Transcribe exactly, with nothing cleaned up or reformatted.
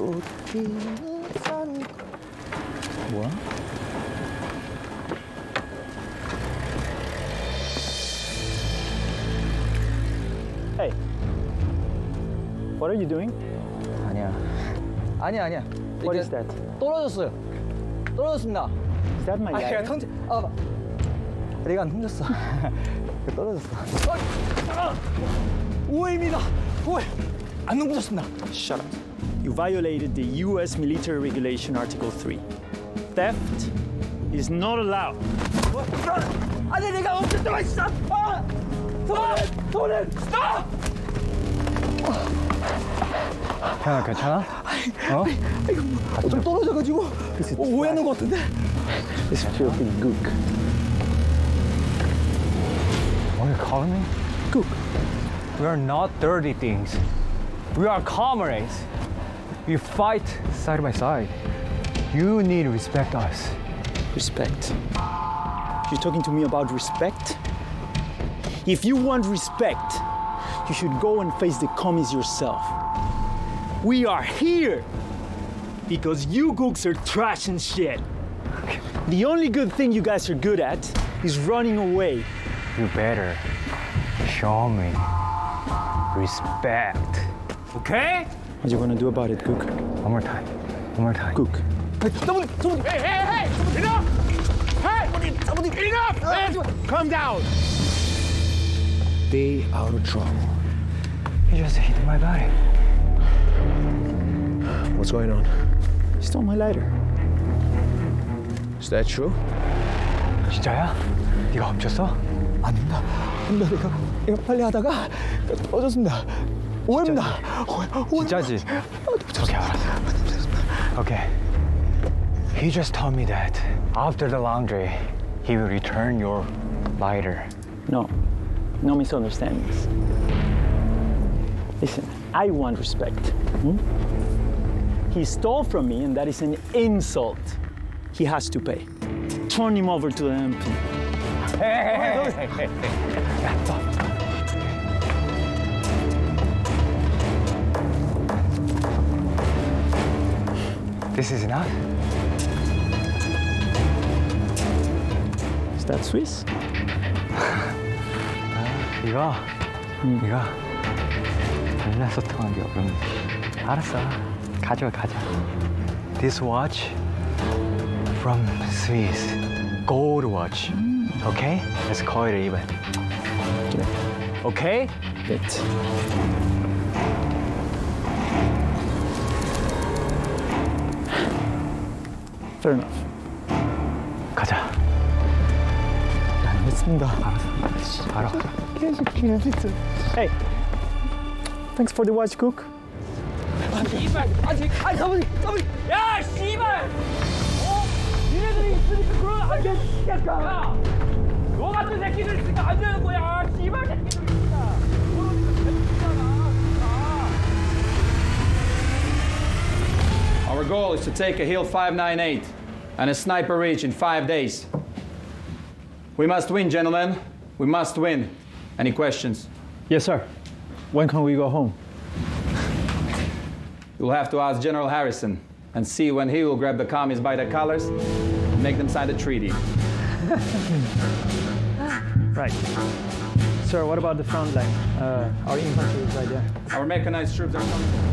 뭐야? Hey, what are you doing? 아니야. 아니야, 아니야. What 이게 is that? 떨어졌어요. 떨어졌습니다. Is that my 아, lighter? 내가 던지. 아, 내가 안 던졌어. 떨어졌어. 아, 오해입니다. 오해. 안 넘겨졌습니다. Shut up. You violated the U S Military Regulation Article three. Theft is not allowed. 아니, 내가 언제 또 있어? 아! 손을! 손을! 스톱! 태연아 괜찮아? 어? 이거 좀 떨어져가지고 어, 오해하는 것 같은데? It's filthy gook. What are you calling me? Gook. We are not dirty things. We are comrades. We fight side by side. You need to respect us. Respect. You're talking to me about respect? If you want respect, you should go and face the commies yourself. We are here because you gooks are trash and shit. The only good thing you guys are good at is running away. You better show me respect. Okay? What are you gonna do about it, Gook? One more time. One more time. Gook. 사모님, 사모님. Hey, hey, hey! Enough! Hey! 사모님. Enough! Man! Calm down! Stay out of trouble. You just hit my body. What's going on? You stole my lighter. Is that true? 진짜야? 네가 훔쳤어? 아닙니다. 아닙니다. 내가, 내가 빨리 하다가 떨어졌습니다. 오해입니다. 오해, 오해. 진짜지? 오케이, 알았어. Okay. He just told me that after the laundry, he will return your lighter. No, no misunderstandings. Listen, I want respect. Hmm? He stole from me, and that is an insult. He has to pay. Turn him over to the M P. Hey, hey, hey, hey. This is enough? Is that Swiss? 이거, 이거 발라소통하기 어렵네. 알았어, 가져, 가져. This watch from Swiss, gold watch. Okay? Let's call it even. Okay? Wait. Fair enough. 가자. 알겠습니다. 알았어. 바로. Hey, thanks for the watch, Cook. 씨발! 아직, 아니, 사모님! 사모님! 야, 씨발! 어? 니네들이 있으니까 그러면 안 되지, 야! 너 같은 새끼들 있으니까 안 되는 거야! 씨발 새끼들 있으니까! 그러니까 재밌잖아, Our goal is to take a Hill five ninety-eight and a Sniper Ridge in five days. We must win, gentlemen. We must win. Any questions? Yes, sir. When can we go home? You'll have to ask General Harrison and see when he will grab the commies by the collars and make them sign the treaty. Right. Sir, what about the front line? Uh, our infantry is right there. Our mechanized troops are coming.